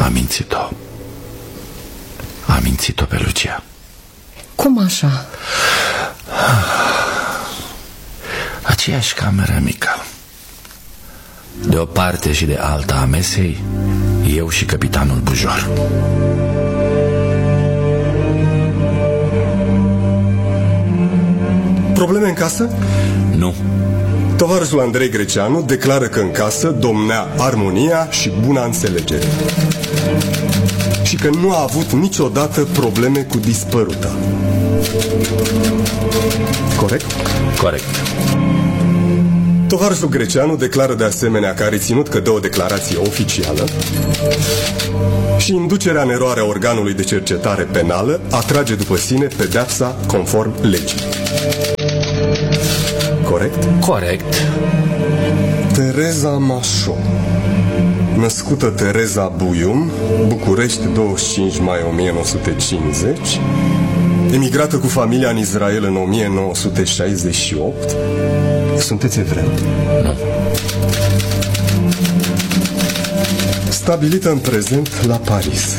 Am mințit-o. Am mințit-o pe Lucia. Cum așa? Aceeași cameră mică. De o parte și de alta a mesei, eu și capitanul Bujor. Probleme în casă? Nu. Tovarășul Andrei Greceanu declară că în casă domnea armonia și buna înțelegere și că nu a avut niciodată probleme cu dispăruta. Corect? Corect. Tovarășul Greceanu declară de asemenea că a reținut că dă o declarație oficială și inducerea în eroare a organului de cercetare penală atrage după sine pedeapsa conform legii. Corect? Corect. Tereza Mașo, născută Tereza Buium, București, 25 mai 1950, emigrată cu familia în Israel în 1968. Sunteți evreu? Nu. Stabilită în prezent la Paris.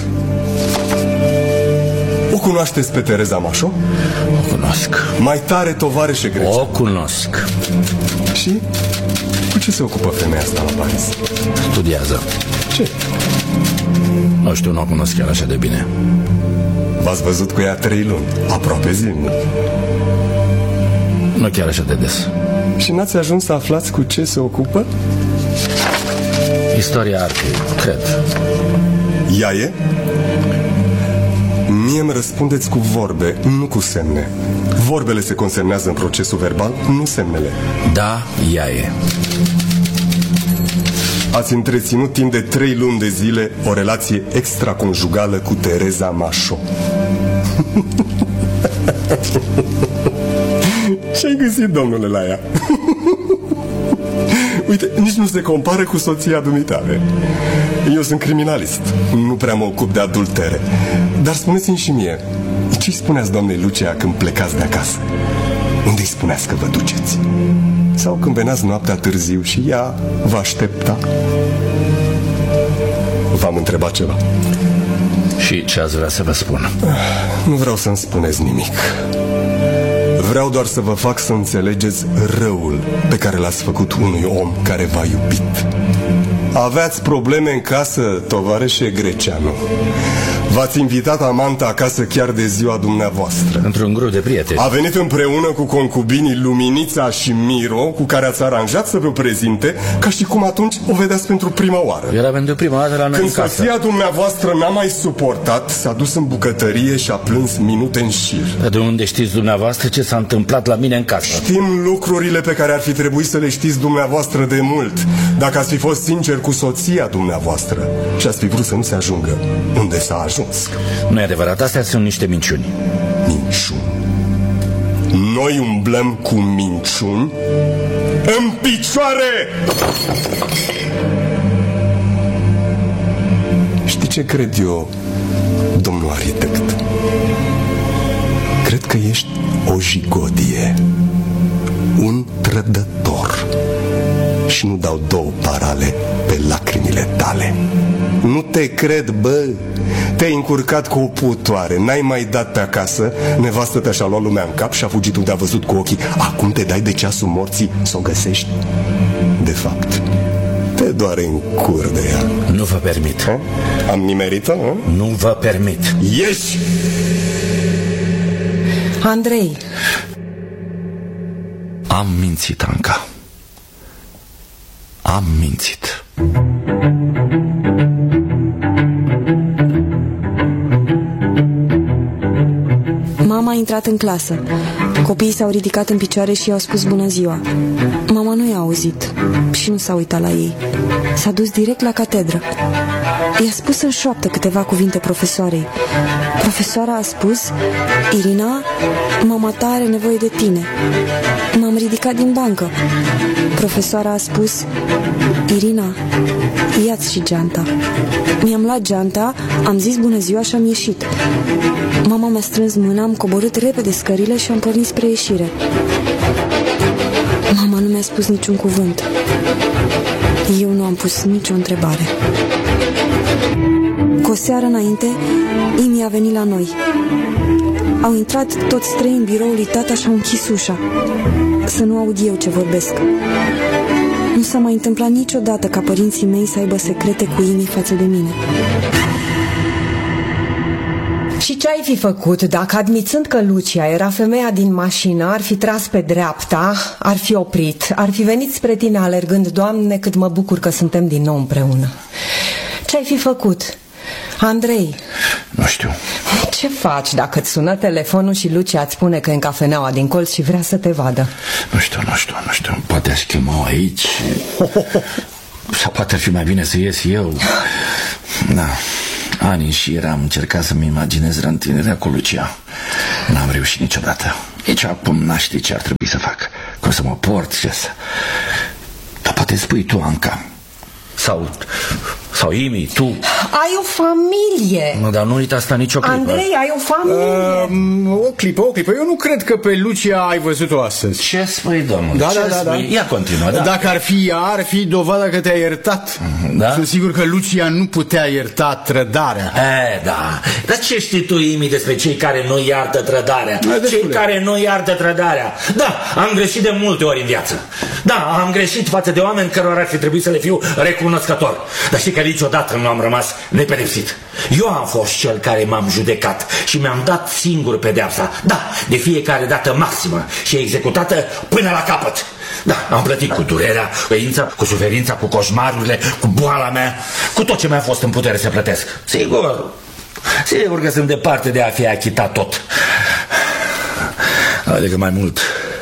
O cunoașteți pe Tereza Mașo? O cunosc. Mai tare tovarășe Greceanu. O cunosc. Și cu ce se ocupă femeia asta la Paris? Studiază. Ce? Nu știu, nu o cunosc chiar așa de bine. V-ați văzut cu ea 3 luni, aproape zilnic. Nu chiar așa de des. Și n-ați ajuns să aflați cu ce se ocupă? Istoria artei, cred. Ea e? Mie îmi răspundeți cu vorbe, nu cu semne. Vorbele se consemnează în procesul verbal, nu semnele. Da, ea e. Ați întreținut timp de 3 luni de zile o relație extraconjugală cu Tereza Mașo. Ce-ai găsit, domnule, la ea? Uite, nici nu se compară cu soția dumitale. Eu sunt criminalist, nu prea mă ocup de adultere. Dar spuneți-mi și mie, ce-i spuneați doamnei Lucia când plecați de acasă? Unde-i spuneați că vă duceți? Sau când veneați noaptea târziu și ea vă aștepta? V-am întrebat ceva. Și ce ați vrea să vă spun? Nu vreau să-mi spuneți nimic. Vreau doar să vă fac să înțelegeți răul pe care l-ați făcut unui om care v-a iubit. Aveați probleme în casă, tovarășe Greceanu. V-ați invitat amanta acasă chiar de ziua dumneavoastră. Într-un grup de prieteni. A venit împreună cu concubinii Luminița și Miro, cu care ați aranjat să vă prezinte, ca și cum atunci o vedeați pentru prima oară. Era pentru prima dată la noi Când în casă. soția dumneavoastră n-a mai suportat, s-a dus în bucătărie și a plâns minute în șir. Dar de unde știți dumneavoastră ce s-a întâmplat la mine în casă? Știm lucrurile pe care ar fi trebuit să le știți dumneavoastră de mult, dacă ați fi fost sincer cu soția dumneavoastră și ați fi vrut să nu se ajungă unde s-a ajuns. Nu e adevărat, astea sunt niște minciuni. Minciuni. Noi umblăm cu minciuni în picioare! Știi ce cred eu, domnul arhitect? Cred că ești o jigodie, un trădător. Și nu dau 2 parale pe lacrimile tale. Nu te cred, bă. Te-ai încurcat cu o putoare, n-ai mai dat pe acasă, nevastă te și-a luat lumea în cap și a fugit unde a văzut cu ochii. Acum te dai de ceasul morții să o găsești? De fapt, te doare în cur de ea. Nu vă permit. Ha? Am nimerit-o? Nu vă permit. Ieși! Andrei. Am mințit, Anca. Am mințit. Mama a intrat în clasă. Copiii s-au ridicat în picioare și i-au spus bună ziua. Mama nu i-a auzit și nu s-a uitat la ei. S-a dus direct la catedră. I-a spus în șoaptă câteva cuvinte profesoarei. Profesoara a spus: Irina, mama ta are nevoie de tine. M-am ridicat din bancă. Profesoara a spus: Irina, ia-ți și geanta. Mi-am luat geanta, am zis bună ziua și am ieșit. Mama mi-a strâns mâna, am coborât repede scările și am pornit spre ieșire. Mama nu mi-a spus niciun cuvânt. Eu nu am pus nicio întrebare. seară înainte, Imi a venit la noi. Au intrat toți trei în biroul lui tata și au închis ușa. Să nu aud eu ce vorbesc. Nu s-a mai întâmplat niciodată ca părinții mei să aibă secrete cu Imi față de mine. Și ce ai fi făcut dacă, admițând că Lucia era femeia din mașină, ar fi tras pe dreapta, ar fi oprit, ar fi venit spre tine alergând, Doamne, cât mă bucur că suntem din nou împreună? Ce ai fi făcut? Andrei? Nu știu. Ce faci dacă îți sună telefonul și Lucia îți spune că e în cafeneaua din colț și vrea să te vadă? Nu știu. Poate aș chema aici. Sau poate ar fi mai bine să ies eu. Da. Ani în șir am încercat să-mi imaginez reîntâlnirea cu Lucia. N-am reușit niciodată. Nici acum n-aș ști ce ar trebui să fac. Cum să mă port, ce să... Dar poate spui tu, Anca. Sau Imi, tu. Ai o familie. Nu, dar nu uita asta nicio clipă. Andrei, ai o familie. O clipă. Eu nu cred că pe Lucia ai văzut-o astăzi. Ce spui, domnule? Da. Ia continuă, da. Dacă ar fi ea, ar fi dovada că te-a iertat. Da? Sunt sigur că Lucia nu putea ierta trădarea. Da. Dar ce știi tu, Imi, despre cei care nu iartă trădarea? Cei care nu iartă trădarea. Da, am greșit de multe ori în viață. Da, am greșit față de oameni cărora ar fi trebuit să le fiu recunoscător. Dar știi că niciodată nu am rămas nepedepsit. Eu am fost cel care m-am judecat și mi-am dat singur pedeapsa. Da, de fiecare dată maximă și executată până la capăt. Da, am plătit cu durerea, cu suferința, cu coșmarurile, cu boala mea, cu tot ce mi-a fost în putere să plătesc. Sigur că sunt departe de a fi achitat tot. Adică mai mult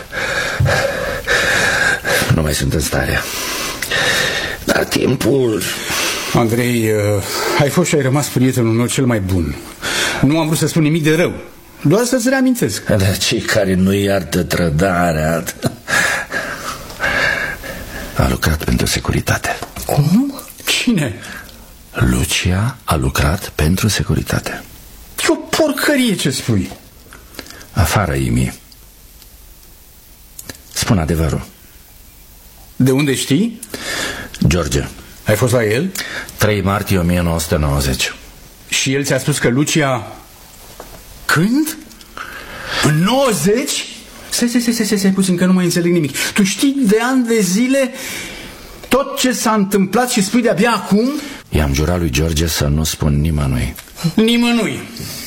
nu mai sunt în stare. Dar timpul... Andrei, ai fost și ai rămas prietenul meu cel mai bun. Nu am vrut să spun nimic de rău, doar să-ți reamintesc. Dar cei care nu iartă trădarea... A lucrat pentru securitate. Cum? Cine? Lucia a lucrat pentru securitate. E o porcărie ce spui. Afară, Imi. Spun adevărul. De unde știi? George. Ai fost la el? 3 martie 1990. Și el ți-a spus că Lucia... Când? În 90? Stai puțin că nu mai înțeleg nimic. Tu știi de ani de zile tot ce s-a întâmplat și spui de-abia acum? I-am jurat lui George să nu spun nimănui. Nimănui.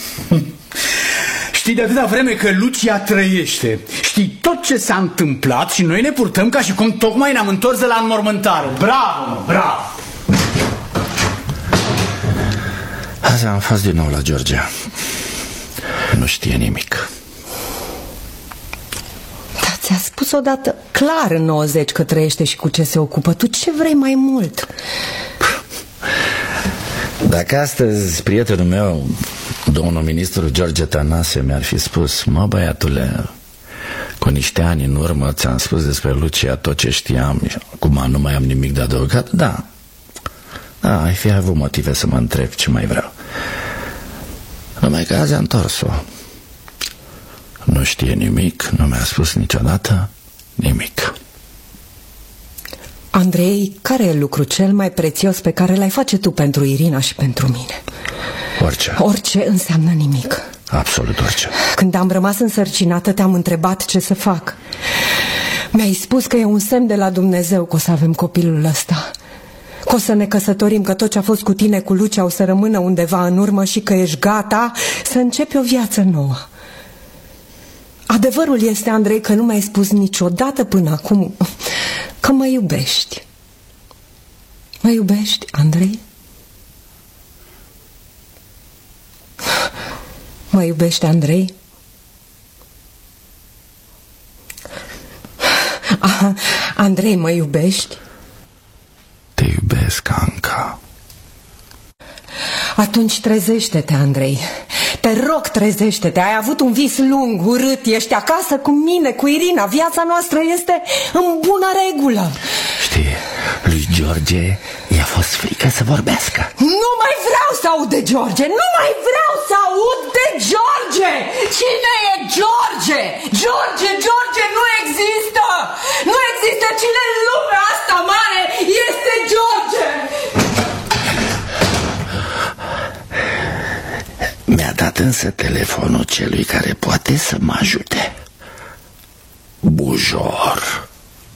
Știi de atâta vreme că Lucia trăiește. Știi tot ce s-a întâmplat și noi ne purtăm ca și cum tocmai ne-am întors de la înmormântare. Bravo, bravo! Azi am fost din nou la George. Nu știe nimic. Dar ți-a spus odată clar în 90 că trăiește și cu ce se ocupă. Tu ce vrei mai mult? Dacă astăzi prietenul meu, domnul ministru George Tănase, mi-ar fi spus: mă, băiatule, cu niște ani în urmă ți-am spus despre Lucia tot ce știam, acum nu mai am nimic de adăugat, da, ai fi avut motive să mă întreb ce mai vreau. Numai că azi a întors-o. Nu știe nimic, nu mi-a spus niciodată nimic. Andrei, care e lucru cel mai prețios pe care l-ai face tu pentru Irina și pentru mine? Orice. Orice înseamnă nimic. Absolut orice. Când am rămas însărcinată, te-am întrebat ce să fac. Mi-ai spus că e un semn de la Dumnezeu că o să avem copilul ăsta, că o să ne căsătorim, că tot ce a fost cu tine, cu Lucia, o să rămână undeva în urmă și că ești gata să începi o viață nouă. Adevărul este, Andrei, că nu mi-ai spus niciodată până acum că mă iubești. Mă iubești, Andrei? Mă iubești, Andrei? Andrei, mă iubești? Te iubesc, Anca. Atunci trezește-te, Andrei. Te rog, trezește-te. Ai avut un vis lung, urât. Ești acasă cu mine, cu Irina. Viața noastră este în bună regulă. Știi, lui George i-a fost frică să vorbească. Nu mai vreau să aud de George. Nu mai vreau să aud de George. Cine e George? George nu există. Nu există. Cine în lumea asta mare este George? luat însă telefonul celui care poate să mă ajute. Bujor.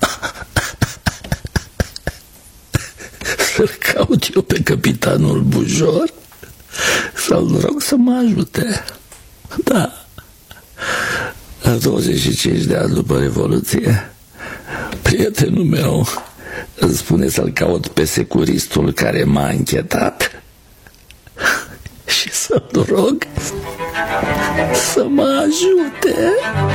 Să-l caut eu pe capitanul Bujor? Să-l rog să mă ajute? Da. La 25 de ani după Revoluție, prietenul meu îmi spune să-l caut pe securistul care m-a închetat și să-l rog să mă ajute.